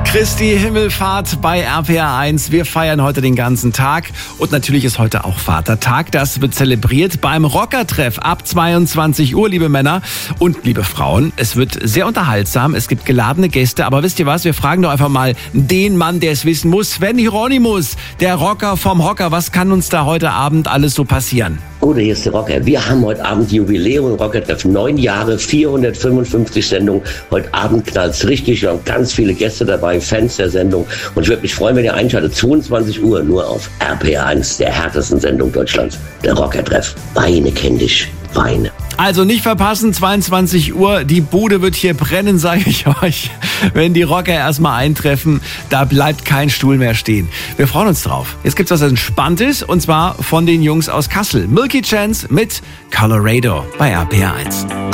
Christi Himmelfahrt bei RPR 1. Wir feiern heute den ganzen Tag und natürlich ist heute auch Vatertag. Das wird zelebriert beim Rockertreff ab 22 Uhr, liebe Männer und liebe Frauen. Es wird sehr unterhaltsam, es gibt geladene Gäste, aber wisst ihr was, wir fragen doch einfach mal den Mann, der es wissen muss, Sven Hieronymus, der Rocker vom Hocker. Was kann uns da heute Abend alles so passieren? Gut, hier ist der Rocker. Wir haben heute Abend Jubiläum Rockertreff. 9 Jahre, 455 Sendungen. Heute Abend knallt's richtig. Wir haben ganz viele Gäste dabei, Fans der Sendung. Und ich würde mich freuen, wenn ihr einschaltet. 22 Uhr nur auf RPR 1, der härtesten Sendung Deutschlands. Der Rockertreff. Weine kenn dich. Weine. Also nicht verpassen, 22 Uhr, die Bude wird hier brennen, sage ich euch. Wenn die Rocker erstmal eintreffen, da bleibt kein Stuhl mehr stehen. Wir freuen uns drauf. Jetzt gibt's was Entspanntes und zwar von den Jungs aus Kassel. Milky Chance mit Colorado bei RPR 1.